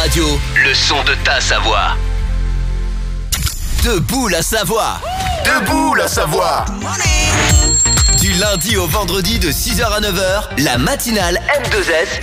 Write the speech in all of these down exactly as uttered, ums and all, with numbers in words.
Radio, le son de ta Savoie. Debout la Savoie. Debout la Savoie. Du lundi au vendredi de six heures à neuf heures, la matinale M deux S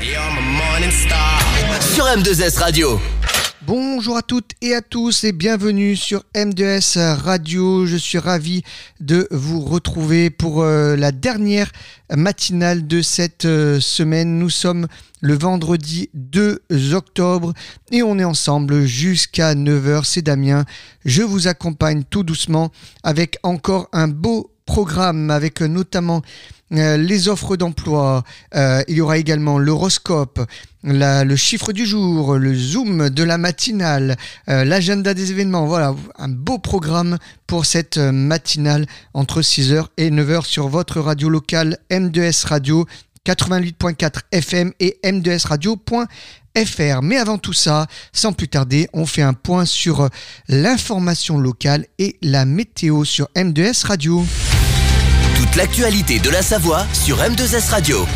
sur M deux S Radio. Bonjour à toutes et à tous et bienvenue sur M deux S Radio. Je suis ravi de vous retrouver pour euh, la dernière matinale de cette euh, semaine. Nous sommes le vendredi deux octobre et on est ensemble jusqu'à neuf heures. C'est Damien. Je vous accompagne tout doucement avec encore un beau programme avec notamment euh, les offres d'emploi. Euh, il y aura également l'horoscope, la, le chiffre du jour, le zoom de la matinale, euh, l'agenda des événements. Voilà, un beau programme pour cette matinale entre six heures et neuf heures sur votre radio locale M deux S Radio quatre-vingt-huit virgule quatre F M et m deux s radio point f r. Mais avant tout ça, sans plus tarder, on fait un point sur l'information locale et la météo sur M deux S Radio. Toute l'actualité de la Savoie sur M deux S Radio.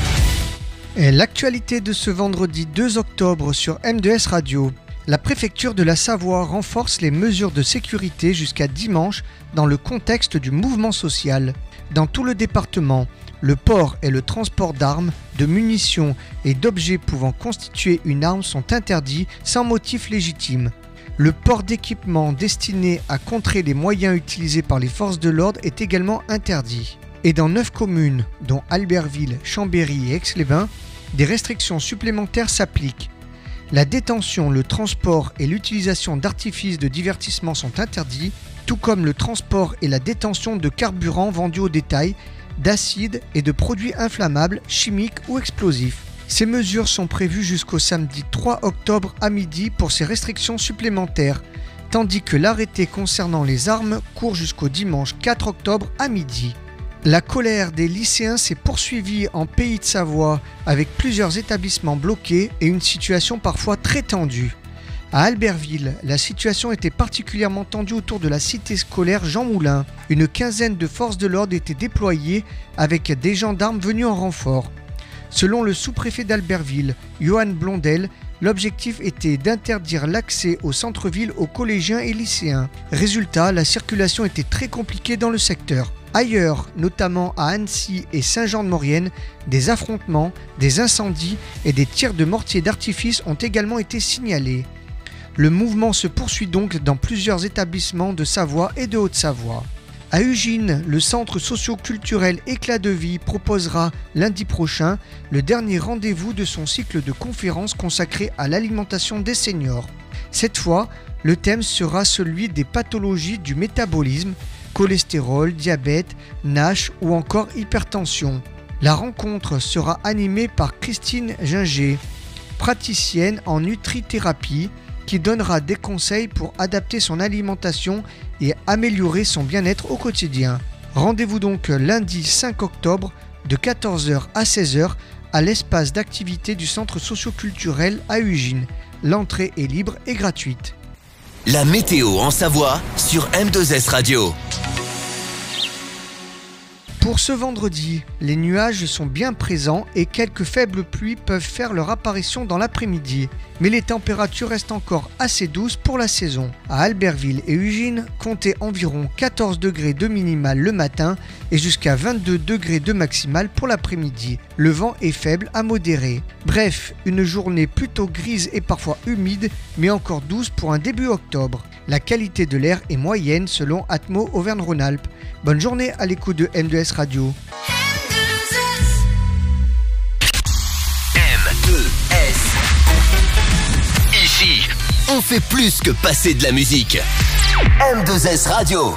Et l'actualité de ce vendredi deux octobre sur M deux S Radio. La préfecture de la Savoie renforce les mesures de sécurité jusqu'à dimanche dans le contexte du mouvement social. Dans tout le département, le port et le transport d'armes, de munitions et d'objets pouvant constituer une arme sont interdits sans motif légitime. Le port d'équipements destiné à contrer les moyens utilisés par les forces de l'ordre est également interdit. Et dans neuf communes, dont Albertville, Chambéry et Aix-les-Bains, des restrictions supplémentaires s'appliquent. La détention, le transport et l'utilisation d'artifices de divertissement sont interdits, tout comme le transport et la détention de carburant vendus au détail, d'acide et de produits inflammables, chimiques ou explosifs. Ces mesures sont prévues jusqu'au samedi trois octobre à midi pour ces restrictions supplémentaires, tandis que l'arrêté concernant les armes court jusqu'au dimanche quatre octobre à midi. La colère des lycéens s'est poursuivie en Pays de Savoie avec plusieurs établissements bloqués et une situation parfois très tendue. À Albertville, la situation était particulièrement tendue autour de la cité scolaire Jean Moulin. Une quinzaine de forces de l'ordre étaient déployées avec des gendarmes venus en renfort. Selon le sous-préfet d'Albertville, Johan Blondel, l'objectif était d'interdire l'accès au centre-ville aux collégiens et lycéens. Résultat, la circulation était très compliquée dans le secteur. Ailleurs, notamment à Annecy et Saint-Jean-de-Maurienne, des affrontements, des incendies et des tirs de mortiers d'artifice ont également été signalés. Le mouvement se poursuit donc dans plusieurs établissements de Savoie et de Haute-Savoie. À Ugine, le centre socio-culturel Éclat de Vie proposera lundi prochain le dernier rendez-vous de son cycle de conférences consacré à l'alimentation des seniors. Cette fois, le thème sera celui des pathologies du métabolisme, cholestérol, diabète, N A S H ou encore hypertension. La rencontre sera animée par Christine Ginger, praticienne en nutrithérapie, qui donnera des conseils pour adapter son alimentation et améliorer son bien-être au quotidien. Rendez-vous donc lundi cinq octobre de quatorze heures à seize heures à l'espace d'activité du centre socio-culturel à Ugine. L'entrée est libre et gratuite. La météo en Savoie sur M deux S Radio. Pour ce vendredi, les nuages sont bien présents et quelques faibles pluies peuvent faire leur apparition dans l'après-midi. Mais les températures restent encore assez douces pour la saison. À Albertville et Ugine, comptez environ quatorze degrés de minimal le matin et jusqu'à vingt-deux degrés de maximal pour l'après-midi. Le vent est faible à modéré. Bref, une journée plutôt grise et parfois humide, mais encore douce pour un début octobre. La qualité de l'air est moyenne selon Atmo Auvergne-Rhône-Alpes. Bonne journée à l'écoute de M deux S Radio. M deux S. Ici, on fait plus que passer de la musique. M deux S Radio.